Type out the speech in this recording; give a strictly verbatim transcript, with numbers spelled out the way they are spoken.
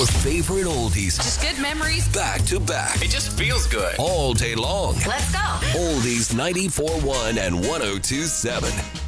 Your favorite oldies. Just good memories. Back to back. It just feels good. All day long. Let's go. Oldies ninety-four point one and one oh two point seven.